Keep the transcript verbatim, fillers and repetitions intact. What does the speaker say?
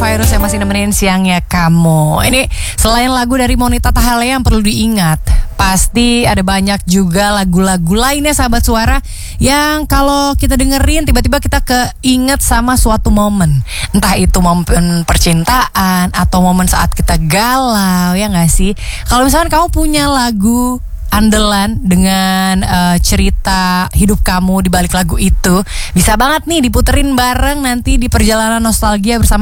Virus yang masih nemenin siangnya kamu. Ini selain lagu dari Monita Tahalea yang perlu diingat, pasti ada banyak juga lagu-lagu lainnya sahabat suara yang kalau kita dengerin tiba-tiba kita keinget sama suatu momen. Entah itu momen percintaan atau momen saat kita galau, ya gak sih? Kalau misalkan kamu punya lagu andalan dengan uh, cerita hidup kamu di balik lagu itu, bisa banget nih diputerin bareng nanti di perjalanan nostalgia bersama